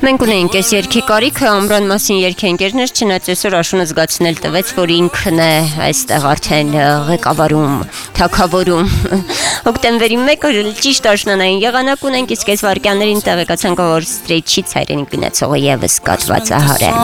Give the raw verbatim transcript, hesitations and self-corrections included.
Մենք ունենք այս երկի կարիքը ամրան մասին երկենկերներ, չնայած այսօր Աշունը զգացնել տվեց, որ ինքն է այստեղ արդեն ղեկավարում, թագավորում։ Հոկտեմբերի մեկը ճիշտ աշնանային եղանակ ունենք, իսկ այս վայրկյաններին տեղեկացանք, որ Ստրեյթ Չիթս հայրենիք գնացողը եւս կաթվածահար է։